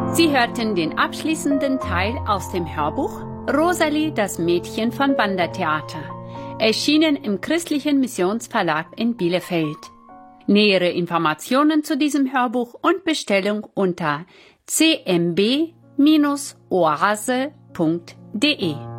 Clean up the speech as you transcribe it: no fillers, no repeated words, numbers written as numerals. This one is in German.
Sie hörten den abschließenden Teil aus dem Hörbuch Rosalie, das Mädchen von Wandertheater, erschienen im Christlichen Missionsverlag in Bielefeld. Nähere Informationen zu diesem Hörbuch und Bestellung unter cmb-oase.de